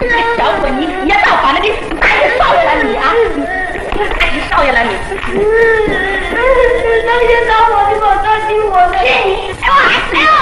小鬼，你要造反了，你打你少爷了你啊！打你少爷了你！ 那先打我的吧，打你我的！ 哎呦！